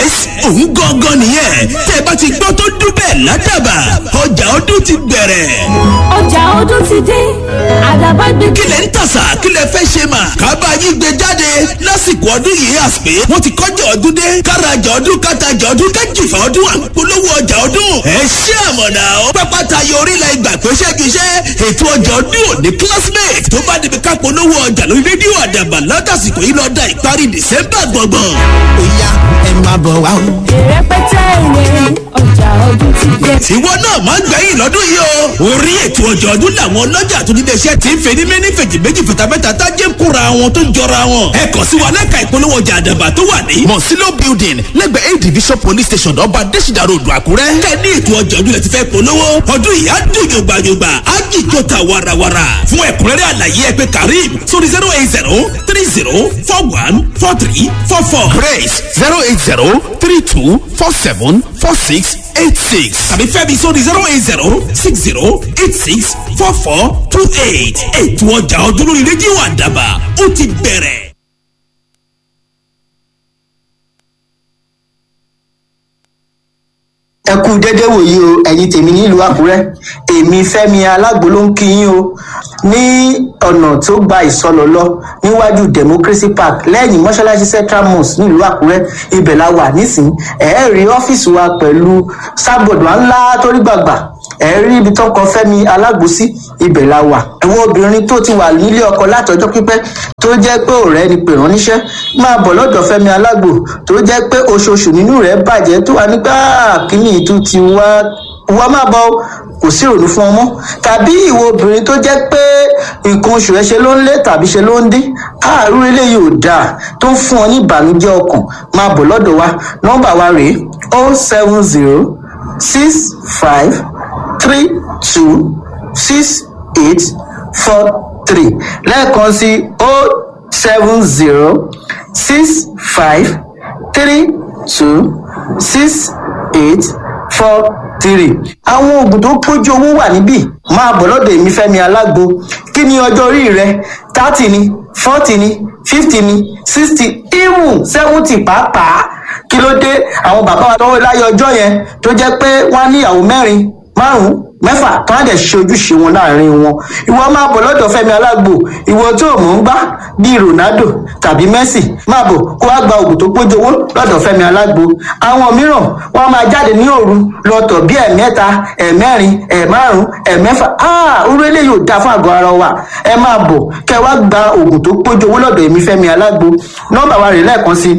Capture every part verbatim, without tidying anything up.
yes òun gangan nìyẹn tẹ́ bá ti gbọ́ tó dún bẹ́ẹ̀ ládàbà ọjà ọdún ti bẹ̀rẹ̀. ọjà ọdún ti dé àdàbà gbé. kílẹ̀ ń tàṣà kílẹ̀ fẹ́ ṣe mà kábà yín gbé jáde lásìkò ọdún yìí àsìpé wọ́n ti kọjá ọdún dé kárajà ọdún kátajà ọdún kájìfà ọdún àpolówó ọjà ọdún ẹ ṣé àmọ̀nà ó pápátá yọ orílẹ̀ ìgbà pé ṣẹ́giṣẹ́ ètò ọjà ọdún òní classmate tó bá débi ká polówó ọjà lórí rédíò àdàbà látàsìkò yìí lọ́dà ìparí december gbọ̀ngbọ̀n. ó yá ẹ máa bọ̀ wá o. ìrẹpẹtẹ ìwé ọjà ọdún ti dé. tiwọn náà máa ń gbẹ̀yìn lọ́dún yìí o. orí ètò ọjà ọdún làwọn ọlọ́jà tó ní iléeṣẹ́ ti ń fẹ́ ní méní fèjì méjì fìtàfẹ́ta tájé ń kóra wọn tó ń jọra wọn. ẹ kàn sí wa lẹ́ka ìpolówó ọjà àdàbà tó wà ní. Monsilo building lẹ́gbẹ̀ẹ́ A division police station ọba Adésìdá road Àkúrẹ́. kẹ́ ní ètò ọjà ọdún lẹ ti fẹ́ polówó. ọdún yìí á dùn yògbàyògbà á jìjọ ta warawara. fún ẹ̀kúnrẹ́rẹ́ àlàyé ẹ pè Karim sórí zero eight zero three zero four one four three four four. Grace zero eight zero three two four seven four six eight six. tàbí Fẹ́mi sórí zero eight zero six zero eight six four four two eight. ètò ọjà ọdún lórí rédíò àdàbà ó ti bẹ̀rẹ̀. ẹ kú dédé wòyí o ẹ̀yin tèmi nílùú Àkúrẹ́ èmi Fẹ́mi Alágbo ló ń kí yín o ní ọ̀nà tó gba ìsọlọ lọ níwájú Democracy Park lẹ́yìn mọ́ṣáláṣí Central Mosque nílùú Àkúrẹ́ ibẹ̀ la wà nísìnyí ẹ rí ọ́fíìsì wa pẹ̀lú sábọ̀dù ńlá torí gbàgbà ẹ rí ibi tó kọ Fẹ́mi Alágbo sí ibẹ̀ la wà. àwọn obìnrin tó ti wà nílé ọkọ látọjọ́ pípẹ́ tó jẹ́ pé ọ̀rẹ́ ni pè rán níṣẹ́ máa bọ̀ lọ́dọ̀ Fẹ́mi Alágbo tó jẹ́ pé oṣooṣù nínú rẹ̀ bàjẹ́ tó wà nígbà kíní ìtú ti wá wá máa bọ̀ kò sí ìrònú fún ọmọ tàbí ìwọ obìnrin tó jẹ́ pé nǹkan oṣù ẹ ṣe ló ń lé tàbí ṣe ló ń dín àárú eléyìí ò dáa tó ń fún ọ ní ìbànújẹ́ ọkàn máa bọ̀ lọ́dọ̀ wa nọ́mbà wa rèé o seven zero six five three two six eight four three lẹ́ẹ̀kan sí o seven zero six five three two six eight four three. àwọn oògùn tó pójú owó wà níbí máa bọ̀ lọ́dọ̀ èmi Fẹ́mi Alágbo kí ni ọjọ́ orí rẹ thirty ni forty ni fifty ni sixty even seventy pàápàá kí ló dé àwọn bàbá wa tọwọ́ láyé ọjọ́ yẹn tó jẹ́ pé wọ́n á ní ìyàwó mẹ́rin márùn-ún mẹ́fà tó á dẹ̀ ṣe ojúṣe wọn láàrin wọn ìwọ máa bọ̀ lọ́dọ̀ Fẹ́mi Alágbo ìwọ tó mọ̀ ń gbá bíi Ronaldo tàbí Messi máa bọ̀ kó wá gba oògùn tó pójú owó lọ́dọ̀ Fẹ́mi Alágbo àwọn mìíràn wọ́n máa jáde ní òru lọ́tọ̀ bí ẹ̀mẹ́ta ẹ̀mẹ́rin ẹ̀márùn ẹ̀mẹ́fà áà orí eléyìí ò dáa fún àgọ́ ara wa ẹ máa bọ̀ kẹ́ wá gba oògùn tó pójú owó lọ́dọ̀ èmi Fẹ́mi Alágbo nọ́mbà wa rè lẹ́ẹ̀kan sí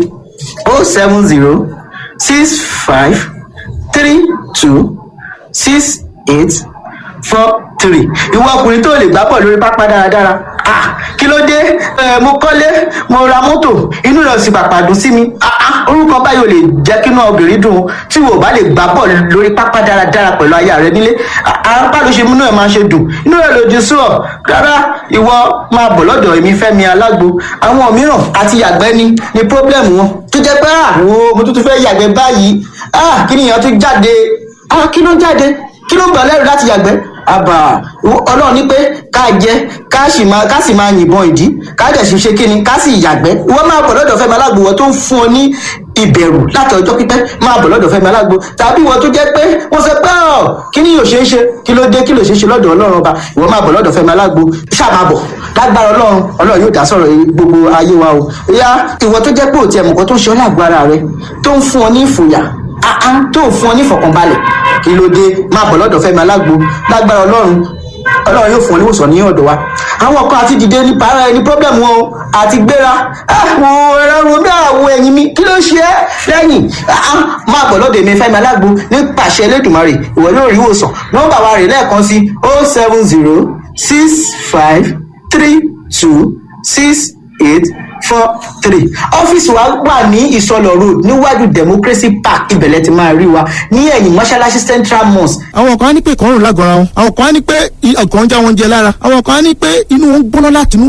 o seven zero six five three two six eight four three. ìwọ ọkùnrin tó lè gbá bọ̀ lórí pápá dáradára ah kí ló dé ẹ mo kọ́lé mo ra mọ́tò inú rẹ̀ sì pàpà dùn sí mi ah orúkọ báyìí ò lè jẹ́ kí inú obìnrin dùn tí wò bá lè gbá bọ̀ lórí pápá dáradára pẹ̀lú aya rẹ nílé apá ló ṣe múnú ẹ̀ máa ṣe dùn inú rẹ̀ lòdì sí ọ rárá ìwọ máa bọ̀ lọ́dọ̀ èmi Fẹ́mi Alágbo àwọn mìíràn àti yàgbẹ́ ni ni problem wọn tó jẹ́ pé ah wo mo tún tún fẹ́ yàgbẹ́ báyìí ah kí nìyẹn tún jáde ah kí ló jáde kí ló ń gbà lẹ́rù láti yàgbẹ́ àbà Ọlọ́run ní pé ká jẹ ká sì máa ká sì máa yìnbọn ìdí ká dẹ̀ sì ṣe kíni ká sì yàgbẹ́ wọ́n máa bọ̀ lọ́dọ̀ Fẹ́mi Alágbo wọ́n tó ń fún ọ ní ìbẹ̀rù láti ọjọ́ pípẹ́ máa bọ̀ lọ́dọ̀ Fẹ́mi Alágbo tàbí wọ́n tó jẹ́ pé wọ́n sọ pé ọ̀ kí ni yóò ṣe é ṣe kí ló dé kí ló ṣe é ṣe lọ́dọ̀ Ọlọ́run ọba ìwọ́n máa bọ̀ lọ́dọ̀ Fẹ́mi Alágbo ṣáà máa bọ̀ lágbára Ọlọ́run Ọlọ́run yóò dá sọ̀rọ̀ gbogbo ayé wa o ìyá ìwọ tó jẹ́ pé òtí ẹ̀mùkọ́ tó ń ṣe ọ́ lágbára rẹ tó ń fún ọ ní ìfòyà àá tó ń fún ọ ní ìfọ̀kànbalẹ̀ kí ló dé máa bọ̀ lọ́dọ̀ Fẹ́mi Alágbo lágbára Ọlọ́run Ọlọ́run yóò fún ọ níwòsàn ní ọ̀dọ̀ wa àwọn kan àti dìde ní para ẹni problem wọn o àti gbéra àwọn ẹran mi àwọ ẹ̀yìn mi kí ló ṣe é lẹ́yìn máa bọ̀ lọ́dọ̀ èmi Fẹ́mi Alágbo nípasẹ̀ Elédùmarè ìwọ yóò rí ìwòsàn nọ́mbà wa rè lẹ́ẹ̀kan sí o seven zero six five three two six eight four three. ọ́fíìsì wa wà ní ìsọlọ̀ road níwájú Democracy Park ibẹ̀lẹ̀ ti máa rí wa ní ẹ̀yìn mọ́ṣáláṣí Central Mosque. àwọn kan á ní pé ìkọrùn lágọ̀ọ́ra wọn àwọn kan á ní pé ọkàn ń já wọn jẹ lára àwọn kan á ní pé inú wọn gbóná láti inú wá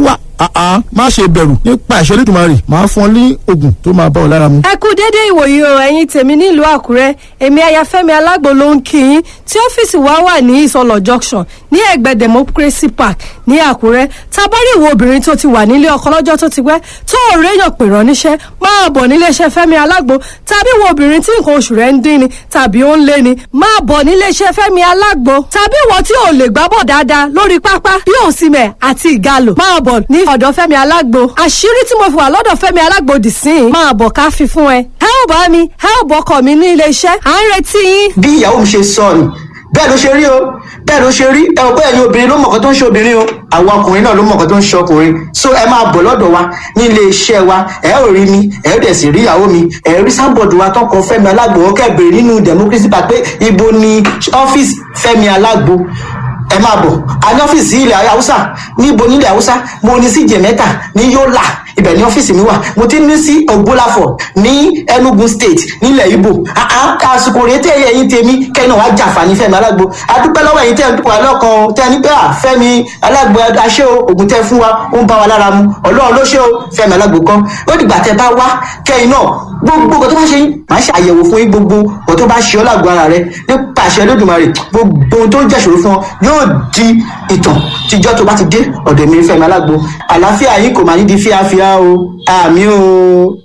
àá má ṣe bẹ̀rù nípa ìṣẹ́ Olódùmarè máa fún ọ ní oògùn tó máa bá ọ lára mu. ẹ kú déédéé ìwòyí o ẹ̀yin tèmi nílùú Àkúrẹ́ èmi Ayafẹ́mi Alágbo ló ń kí yín tí ọ́fíìsì wa wà ní Ìsọlọ̀ junction ní ẹ̀gbẹ́ Democracy Park ní Àkúrẹ́. tabari ìwọ obìnrin tó ti wà nílé ọkọ lọ́jọ́ tó ti pẹ́ tó ò réyàn pè rán níṣẹ́ máa bọ̀ nílé iṣẹ́ Fẹ́mi Alágbo tàbí ìwọ obìnrin tí nǹkan oṣù rẹ̀ ń dín ni tàbí ó ń lé ni máa bọ̀ nílé iṣẹ́ Fẹ́mi Alágbo tàbí ìwọ tí ò lè gbábọ̀ dáadáa lórí pápá bí òsìmẹ̀ àti ìgalò máa bọ̀ ní ọ̀dọ̀ Fẹ́mi Alágbo. àṣírí tí mo fi wà lọ́dọ̀ Fẹ́mi Alágbo dì sí i máa bọ̀ ká fi fún ẹ. ẹ ò bá mi ẹ ò bọ́kọ̀ mi ní ilé iṣẹ́ à ń retí yín. bí ìyàwó mi ṣe sọ ni bẹ́ẹ̀ ló ṣe rí o bẹ́ẹ̀ ló ṣe rí ẹ ò bẹ́ẹ̀ ni obìnrin ló mọ̀ọ́kọ́ tó ń ṣe obìnrin o àwọn ọkùnrin náà ló mọ̀ọ́kọ́ tó ń ṣe ọkùnrin so ẹ máa bọ̀ lọ́dọ̀ wa ní ilé iṣẹ́ wa ẹ ò rí mi ẹ ò dẹ̀ sì rí ìyàwó mi ẹ rí sábọ̀dù wa tọkọ Fẹ́mi Alágbo ó kẹ́ bèrè nínú Democracy Park pé ibo ni ọ́fíìsì Fẹ́mi Alágbo ẹ máa bọ̀ a ní ọ́fíìsì ilẹ̀ haúsá níbo nílẹ̀ haúsá mo ní sí jẹ̀mẹ́ta ní yọ́là ibẹ̀ ní ọ́fíìsì mi wà mo ti ní sí ògbólàfọ̀ ní Enugu state nílẹ̀ Ìgbò àsìkò rèé tẹ́ ẹ̀yin tèmi kẹ́yìn náà wá jàǹfààní Fẹ́mi Alágbo adúpẹ́ lọ́wọ́ ẹ̀yin tẹ́ ẹ̀ wà lọ́kàn tẹ́ ẹ ní pé à Fẹ́mi Alágbo aṣẹ́ o ògùn tẹ́ fún wa ó ń bá wa lára mu Ọlọ́run ló ṣe o Fẹ́mi Alágbo kan ó dìgbà tẹ́ bá wá kẹ́yìn náà gbogbo nǹkan tó bá ṣe yín màá ṣe àyẹ̀wò fún yín gbogbo nǹkan tó bá ṣe ọ́ lágbo ara rẹ nípa àṣẹ Olódùmarè gbogbo ohun tó ń jẹ́ṣòro fún ọ yóò di ìtàn tíjọ́ tó bá ti dé ọ̀dọ̀ mi Fẹ́mi Alágbo àlàáfíà yín kò máa ní di fíafíà o àmì o.